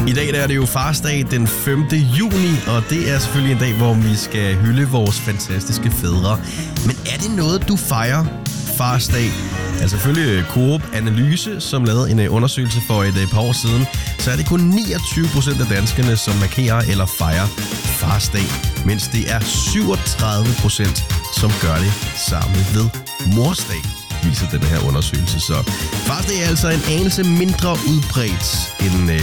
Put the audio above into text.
I dag der er det jo farsdag den 5. juni, og det er selvfølgelig en dag, hvor vi skal hylde vores fantastiske fædre. Men er det noget, du fejrer farsdag? Altså selvfølgelig Coop Analyse, som lavede en undersøgelse for et par år siden, så er det kun 29% af danskerne, som markerer eller fejrer farsdag, mens det er 37%, som gør det samme ved morsdag, viser den her undersøgelse. Så farsdag er altså en anelse mindre udbredt end